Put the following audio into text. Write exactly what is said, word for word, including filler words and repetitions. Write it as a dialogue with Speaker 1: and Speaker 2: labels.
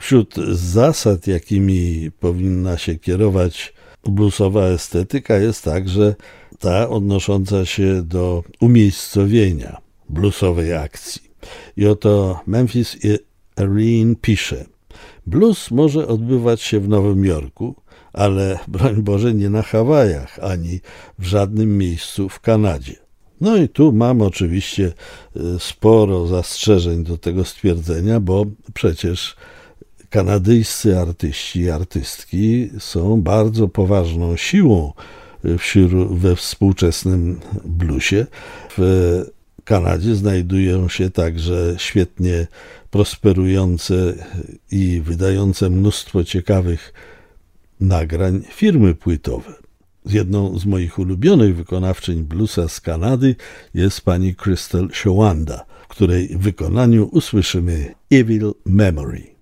Speaker 1: Wśród zasad, jakimi powinna się kierować bluesowa estetyka, jest także ta odnosząca się do umiejscowienia bluesowej akcji. I oto Memphis Irene pisze: blues może odbywać się w Nowym Jorku, ale broń Boże nie na Hawajach, ani w żadnym miejscu w Kanadzie. No i tu mam oczywiście sporo zastrzeżeń do tego stwierdzenia, bo przecież kanadyjscy artyści i artystki są bardzo poważną siłą wśród, we współczesnym bluesie. W Kanadzie znajdują się także świetnie prosperujące i wydające mnóstwo ciekawych nagrań firmy płytowe. Jedną z moich ulubionych wykonawczyń bluesa z Kanady jest pani Crystal Shawanda, w której wykonaniu usłyszymy Evil Memory.